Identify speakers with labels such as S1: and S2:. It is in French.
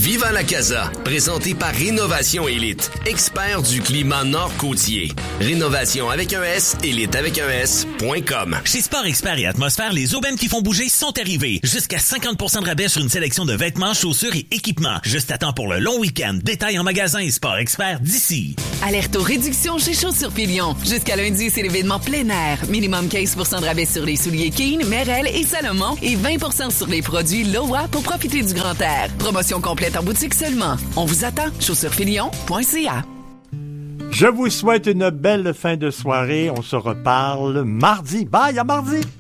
S1: Viva la Casa, présenté par Rénovation Élite, expert du climat nord-côtier. Rénovation avec un S, élite avec un S.com.
S2: Chez Sport Expert et Atmosphère, les aubaines qui font bouger sont arrivées. Jusqu'à 50% de rabais sur une sélection de vêtements, chaussures et équipements. Juste à temps pour le long week-end. Détail en magasin et Sport Expert d'ici.
S3: Alerte aux réductions chez Chaussures Filion. Jusqu'à lundi, c'est l'événement plein air. Minimum 15% de rabais sur les souliers Keen, Merrell et Salomon et 20% sur les produits Lowa pour profiter du grand air. Promotion complète en boutique seulement. On vous attend. chaussuresfilion.ca.
S4: Je vous souhaite une belle fin de soirée. On se reparle mardi. Bye, à mardi!